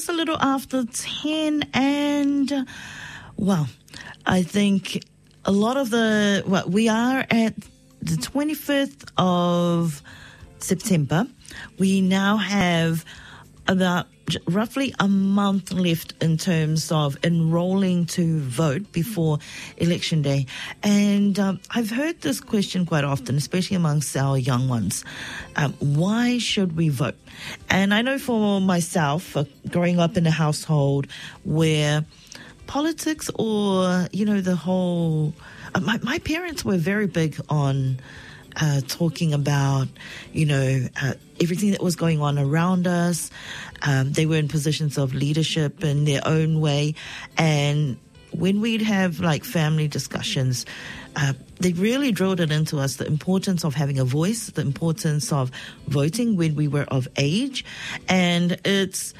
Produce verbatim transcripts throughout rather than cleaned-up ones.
It's a little after ten, and uh, well, I think a lot of the, well, we are at the twenty-fifth of September. We now have about roughly a month left in terms of enrolling to vote before Election Day. And um, I've heard this question quite often, especially amongst our young ones. Um, why should we vote? And I know for myself, uh, growing up in a household where politics or, you know, the whole... Uh, my, my parents were very big on uh, talking about, you know, uh, everything that was going on around us. Um, they were in positions of leadership in their own way. And when we'd have like family discussions, uh, they really drilled it into us, the importance of having a voice, the importance of voting when we were of age. And it's,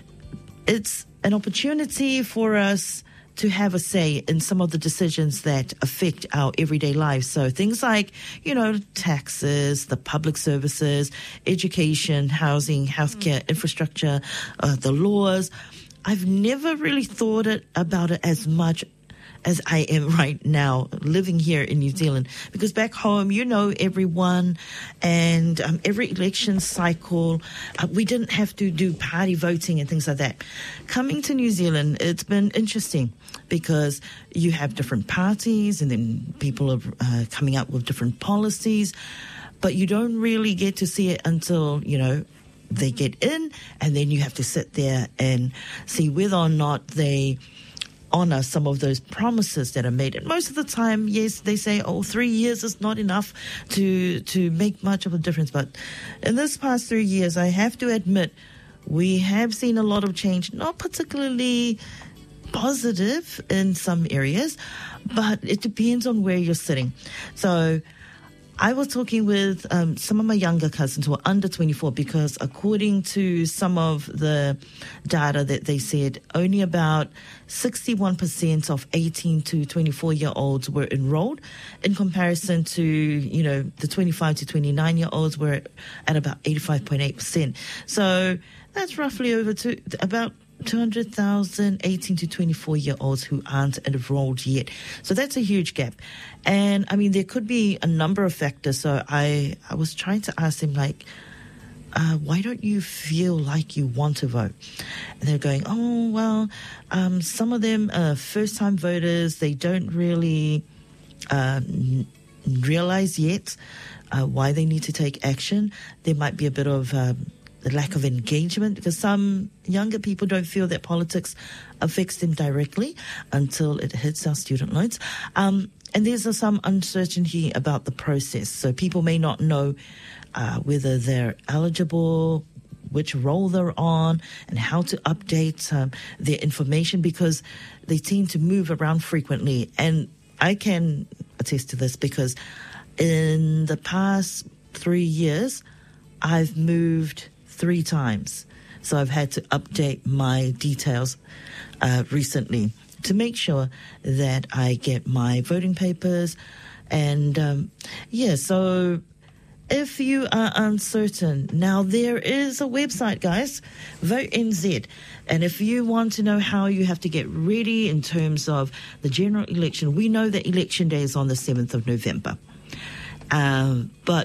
it's an opportunity for us to have a say in some of the decisions that affect our everyday lives. So things like, you know, taxes, the public services, education, housing, healthcare, mm. infrastructure, uh, the laws. I've never really thought it, about it as much as I am right now living here in New Zealand, because back home, you know everyone, and um, every election cycle, uh, we didn't have to do party voting and things like that. Coming to New Zealand, it's been interesting because you have different parties and then people are uh, coming up with different policies, but you don't really get to see it until, you know, they get in, and then you have to sit there and see whether or not they honor some of those promises that are made. And most of the time, yes, they say, oh, three years is not enough to to make much of a difference. But in this past three years, I have to admit, we have seen a lot of change, not particularly positive in some areas, but it depends on where you're sitting. So I was talking with um, some of my younger cousins who are under twenty-four, because according to some of the data that they said, only about sixty-one percent of eighteen to twenty-four year olds were enrolled, in comparison to, you know, the twenty-five to twenty-nine year olds were at about eighty-five point eight percent. So that's roughly over to about two hundred thousand eighteen to twenty-four year olds who aren't enrolled yet. So that's a huge gap. And I mean, there could be a number of factors. So I, I was trying to ask them, like, uh, why don't you feel like you want to vote? And they're going, oh, well, um, some of them are first time voters. They don't really uh, n- realize yet uh, why they need to take action. There might be a bit of um, the lack of engagement, because some younger people don't feel that politics affects them directly until it hits our student loans. Um, and there's uh, some uncertainty about the process. So people may not know uh, whether they're eligible, which role they're on, and how to update um, their information, because they tend to move around frequently. And I can attest to this, because in the past three years, I've moved three times. So I've had to update my details uh, recently to make sure that I get my voting papers. And um, yeah, so if you are uncertain, now there is a website, guys, Vote N Z. And if you want to know how you have to get ready in terms of the general election, we know that Election Day is on the seventh of November. Um, but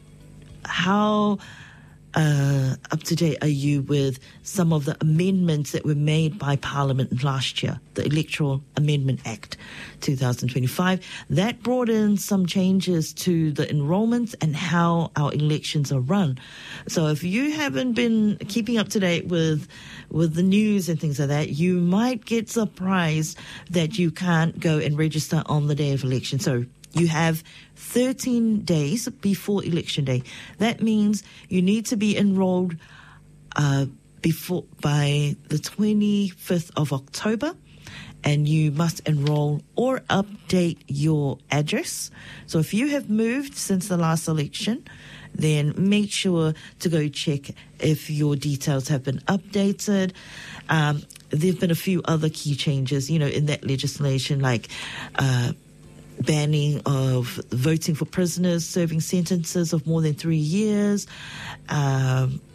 how Uh, up to date are you with some of the amendments that were made by Parliament last year, the Electoral Amendment Act twenty twenty-five? That brought in some changes to the enrolments and how our elections are run. So if you haven't been keeping up to date with with the news and things like that, you might get surprised that you can't go and register on the day of election. So you have thirteen days before Election Day. That means you need to be enrolled uh, before by the twenty-fifth of October, and you must enroll or update your address. So if you have moved since the last election, then make sure to go check if your details have been updated. Um, there have been a few other key changes, you know, in that legislation, like uh banning of voting for prisoners serving sentences of more than three years, um,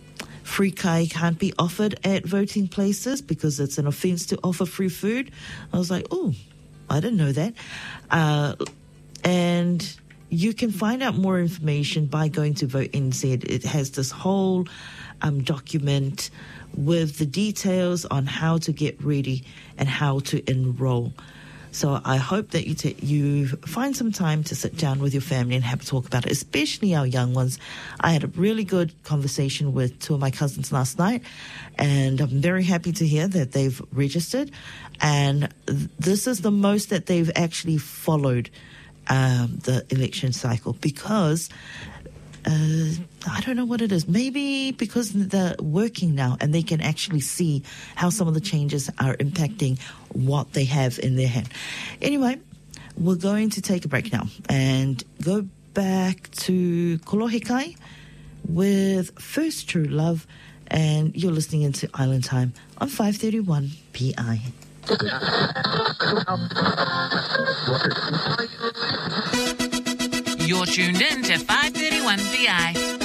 free kai can't be offered at voting places because it's an offence to offer free food. I was like, oh, I didn't know that. Uh, and you can find out more information by going to Vote N Z. It has this whole um, document with the details on how to get ready and how to enroll. So I hope that you t- you find some time to sit down with your family and have a talk about it, especially our young ones. I had a really good conversation with two of my cousins last night, and I'm very happy to hear that they've registered. And th- this is the most that they've actually followed um, the election cycle because... Uh, I don't know what it is. Maybe because they're working now and they can actually see how some of the changes are impacting what they have in their hand. Anyway, we're going to take a break now and go back to Kolohe Kai with First True Love, and you're listening into Island Time on five thirty-one P I. You're tuned in to five thirty-one P I.